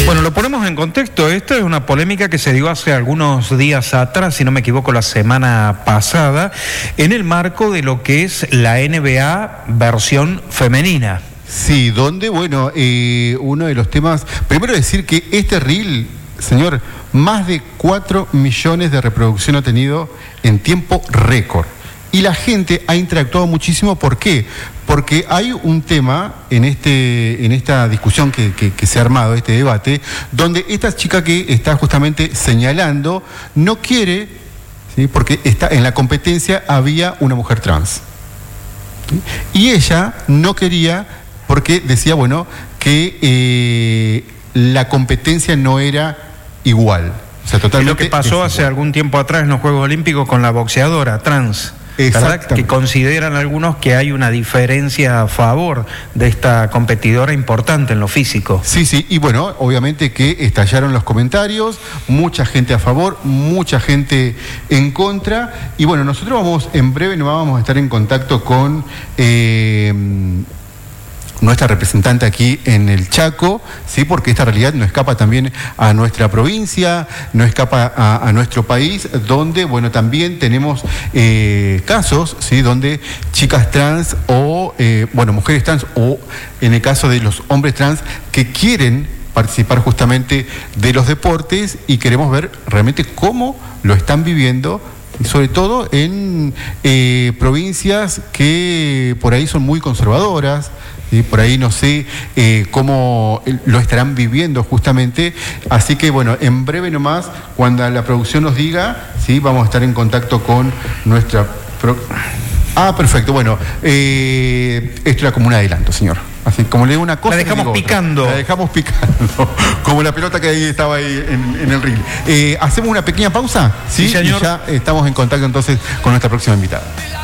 Bueno, lo ponemos en contexto. Esta es una polémica que se dio hace algunos días atrás, si no me equivoco, la semana pasada, en el marco de lo que es la NBA versión femenina. Sí, donde, bueno, uno de los temas... Primero decir que este reel, señor, más de 4 millones de reproducción ha tenido en tiempo récord. Y la gente ha interactuado muchísimo. ¿Por qué? Porque hay un tema en esta discusión que se ha armado, este debate, donde esta chica que está justamente señalando no quiere, ¿sí? Porque en la competencia había una mujer trans, ¿sí? Y ella no quería porque decía, bueno, que la competencia no era igual. O sea, totalmente es lo que pasó hace algún tiempo atrás en los Juegos Olímpicos con la boxeadora trans. ¿Verdad? Que consideran algunos que hay una diferencia a favor de esta competidora importante en lo físico. Sí, sí, y bueno, obviamente que estallaron los comentarios, mucha gente a favor, mucha gente en contra, y bueno, nosotros en breve nos vamos a estar en contacto con nuestra representante aquí en el Chaco, ¿sí? Porque esta realidad no escapa también a nuestra provincia, no escapa a nuestro país, donde, bueno, también tenemos casos, ¿sí? Donde chicas trans o, mujeres trans, o en el caso de los hombres trans que quieren participar justamente de los deportes, y queremos ver realmente cómo lo están viviendo, sobre todo en provincias que por ahí son muy conservadoras. ¿Sí? Por ahí no sé cómo lo estarán viviendo justamente. Así que bueno, en breve nomás, cuando la producción nos diga, ¿sí? Vamos a estar en contacto con nuestra... perfecto, bueno, esto era como un adelanto, señor. Así como le digo una cosa... La dejamos picando. La dejamos picando, como la pelota que ahí estaba ahí en el reel. ¿Hacemos una pequeña pausa? Sí, señor. Y ya estamos en contacto entonces con nuestra próxima invitada.